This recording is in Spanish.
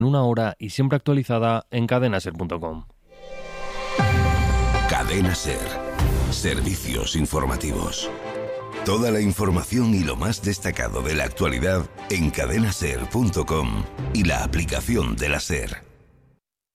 en una hora y siempre actualizada en cadenaser.com. Cadena Ser. Servicios informativos. Toda la información y lo más destacado de la actualidad en cadenaser.com y la aplicación de la Ser.